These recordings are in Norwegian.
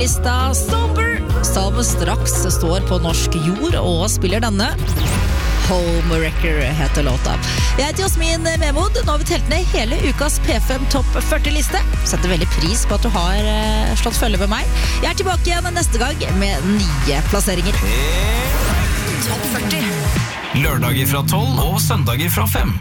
Lista Sober, som straks står på norsk jord og spiller denne. Homewrecker heter låta. Jeg heter Jasmin Memod. Nå har vi telt ned hele ukas P5 Topp 40-liste. Setter veldig pris på at du har slått følge med meg. Jeg er tilbake igjen neste gang med nye plasseringer. Topp 40. Lørdager fra 12 og søndager fra 5.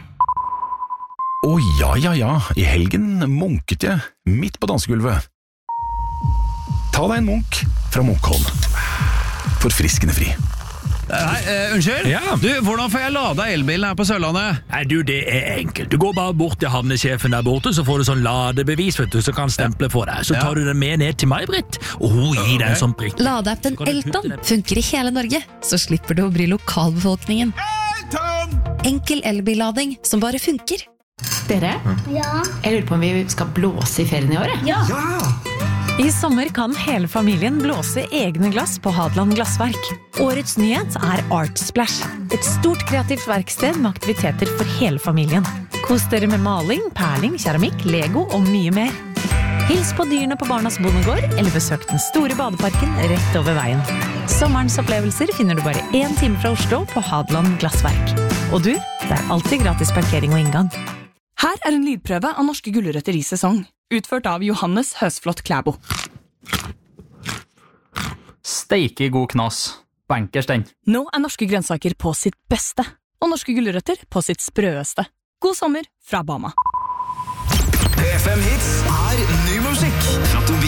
Ja. I helgen munket jeg midt på dansegulvet. Ta deg en munk fra Munkholm. Forfriskende fri. Unnskyld? Ja. Du, hvordan får jeg lada elbilen her på Sørlandet? Nei, du, det er enkelt. Du går bare bort til havnesjefen der borte, så får du sånn ladebevis, vet du, så kan stemple for deg. Så tar du den med ned til May-Britt, og hun gir deg en sånn prikk. Ladeappen Elton funker i hele Norge, så slipper du å bry lokalbefolkningen. Enkel elbillading som bare funker. Dere? Ja? Jeg lurer på om vi skal blåse i ferien i året? Ja! I sommer kan hele familien blåse egne glass på Hadeland Glassverk. Årets nyhet er Art Splash. Et stort kreativt verksted med aktiviteter for hele familien. Kos dere med maling, perling, keramikk, Lego og mye mer. Hils på dyrene på Barnas Bondegård, eller besøk den store badeparken rett over veien. Sommerens opplevelser finner du bare 1 time fra Oslo på Hadeland Glassverk. Og du, det er alltid gratis parkering og inngang. Her er en lydprøve av norske gulrøtter i sesong, utført av Johannes Høsflot Klæbo. Steike god knas. Bankers den. Nå er norske grønnsaker på sitt beste, og norske gulrøtter på sitt sprøeste. God sommer fra Bama. P5 Hits er ny musikk fra